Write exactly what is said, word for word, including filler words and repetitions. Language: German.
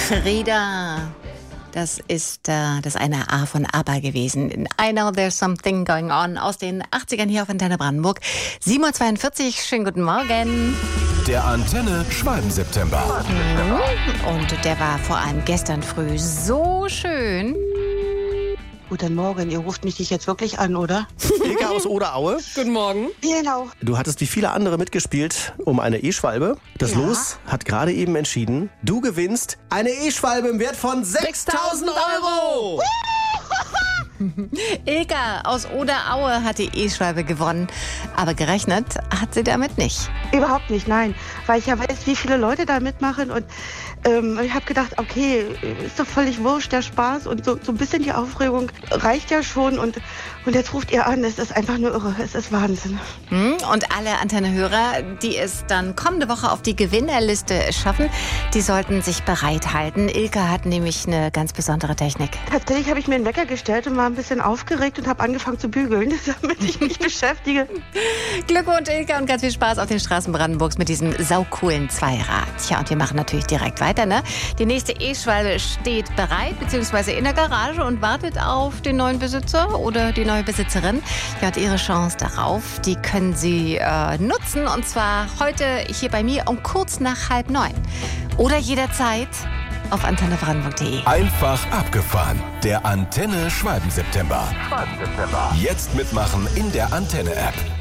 Frieda. Das ist äh, das eine A von ABBA gewesen. I know there's something going on aus den achtzigern hier auf Antenne Brandenburg. sieben Uhr zweiundvierzig, schönen guten Morgen. Der Antenne Schwalben-September. Mhm. Und der war vor allem gestern früh so schön. Guten Morgen, ihr ruft mich jetzt wirklich an, oder? Ilka aus Oderaue. Guten Morgen. Genau. Du hattest wie viele andere mitgespielt um eine E-Schwalbe. Das Ja. Los hat gerade eben entschieden, du gewinnst eine E-Schwalbe im Wert von sechstausend Euro. Ilka aus Oderaue hat die E-Schwalbe gewonnen. Aber gerechnet hat sie damit nicht. Überhaupt nicht, nein. Weil ich ja weiß, wie viele Leute da mitmachen. Und ähm, ich habe gedacht, okay, ist doch völlig wurscht, der Spaß. Und so, so ein bisschen die Aufregung reicht ja schon. Und, und jetzt ruft ihr an, es ist einfach nur irre. Es ist Wahnsinn. Hm, Und alle Antenne-Hörer, die es dann kommende Woche auf die Gewinnerliste schaffen, die sollten sich bereithalten. Ilka hat nämlich eine ganz besondere Technik. Tatsächlich habe ich mir einen Wecker gestellt und war ein bisschen aufgeregt und habe angefangen zu bügeln, damit ich mich beschäftige. Glückwunsch, Ilka, und ganz viel Spaß auf den Straßen Brandenburgs mit diesem saucoolen Zweirad. Tja, und wir machen natürlich direkt weiter, ne? Die nächste E-Schwalbe steht bereit, beziehungsweise in der Garage und wartet auf den neuen Besitzer oder die neue Besitzerin. Ja, und ihre Chance darauf, die können Sie äh, nutzen, und zwar heute hier bei mir um kurz nach halb neun. Oder jederzeit auf antenne brandenburg punkt de. Einfach abgefahren. Der Antenne Schwalben-September. Jetzt mitmachen in der Antenne-App.